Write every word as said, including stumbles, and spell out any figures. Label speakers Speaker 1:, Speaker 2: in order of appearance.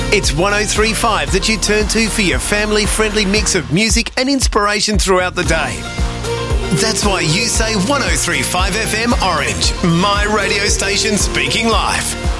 Speaker 1: It's one oh three point five that you turn to for your family-friendly mix of music and inspiration throughout the day. That's why you say one oh three point five F M Orange, my radio station speaking life.